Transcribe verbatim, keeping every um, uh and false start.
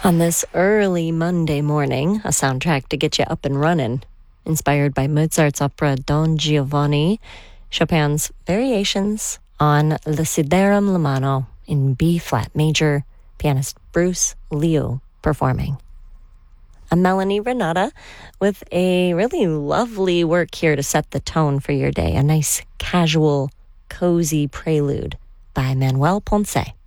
On this early Monday morning, a soundtrack to get you up and running, inspired by Mozart's opera Don Giovanni, Chopin's variations on Le Siderum Lamano in B-flat major, pianist Bruce Liu performing. I'm Melanie Renata with a really lovely work here to set the tone for your day, a nice, casual, cozy prelude by Manuel Ponce.